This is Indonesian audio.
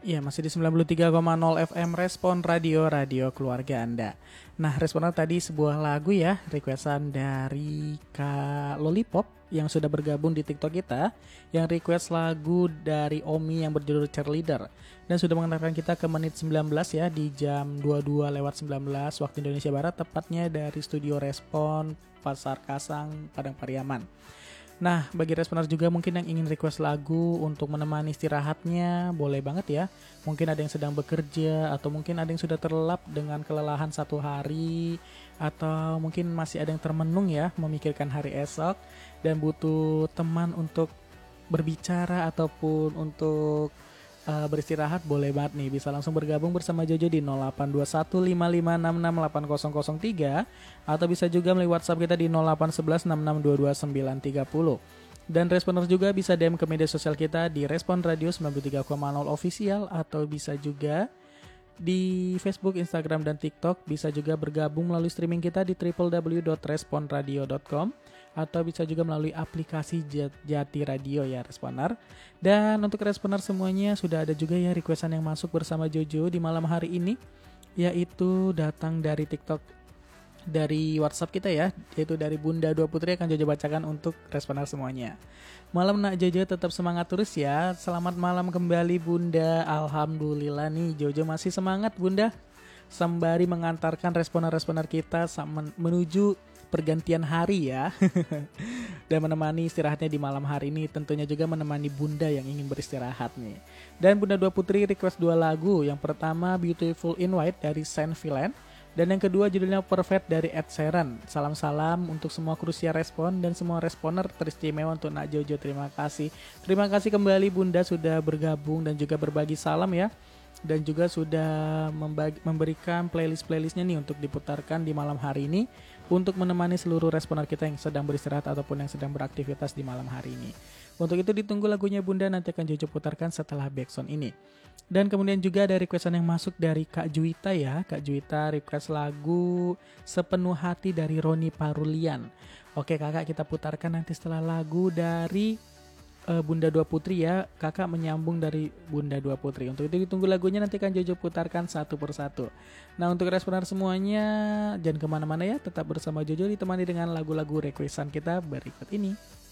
Iya, masih di 93,0 FM Respon Radio, radio keluarga Anda. Nah, responan tadi sebuah lagu ya, requestan dari Kak Lollipop yang sudah bergabung di TikTok kita, yang request lagu dari Omi yang berjudul Cheerleader. Dan sudah mengenalkan kita ke menit 19 ya, di jam 22:19 waktu Indonesia Barat, tepatnya dari studio Respon Pasar Kasang, Padang Pariaman. Nah, bagi responer juga mungkin yang ingin request lagu untuk menemani istirahatnya, boleh banget ya. Mungkin ada yang sedang bekerja, atau mungkin ada yang sudah terlelap dengan kelelahan satu hari, atau mungkin masih ada yang termenung ya, memikirkan hari esok, dan butuh teman untuk berbicara ataupun untuk beristirahat, boleh banget nih. Bisa langsung bergabung bersama Jojo di 082155668003 atau bisa juga melalui WhatsApp kita di 081166222930. Dan responer juga bisa DM ke media sosial kita di Respon Radio 93,0 Official, atau bisa juga di Facebook, Instagram, dan TikTok. Bisa juga bergabung melalui streaming kita di www.responradio.com, atau bisa juga melalui aplikasi Jati Radio ya Responer. Dan untuk Responer semuanya, sudah ada juga ya requestan yang masuk bersama Jojo di malam hari ini, yaitu datang dari TikTok, dari WhatsApp kita ya, yaitu dari Bunda Dua Putri. Akan Jojo bacakan untuk Responer semuanya. Malam nak Jojo, tetap semangat terus ya. Selamat malam kembali Bunda. Alhamdulillah nih Jojo masih semangat Bunda, sembari mengantarkan responer-responer kita menuju pergantian hari ya. Dan menemani istirahatnya di malam hari ini, tentunya juga menemani Bunda yang ingin beristirahat nih. Dan Bunda Dua Putri request 2 lagu. Yang pertama Beautiful in White dari Saint Villain, dan yang kedua judulnya Perfect dari Ed Sheeran. Salam-salam untuk semua krusia respon dan semua responer teristimewa untuk Nak Jojo. Terima kasih. Terima kasih kembali Bunda sudah bergabung dan juga berbagi salam ya. Dan juga sudah memberikan playlist-playlistnya nih untuk diputarkan di malam hari ini, untuk menemani seluruh responer kita yang sedang beristirahat ataupun yang sedang beraktivitas di malam hari ini. Untuk itu ditunggu lagunya Bunda, nanti akan Jojo putarkan setelah backsound ini. Dan kemudian juga ada requestan yang masuk dari Kak Juwita ya. Kak Juwita request lagu Sepenuh Hati dari Roni Parulian. Oke kakak, kita putarkan nanti setelah lagu dari Bunda Dua Putri ya. Kakak menyambung dari Bunda Dua Putri. Untuk itu ditunggu lagunya, nanti akan Jojo putarkan satu persatu. Nah, untuk responer semuanya, jangan kemana-mana ya, tetap bersama Jojo ditemani dengan lagu-lagu requestan kita berikut ini.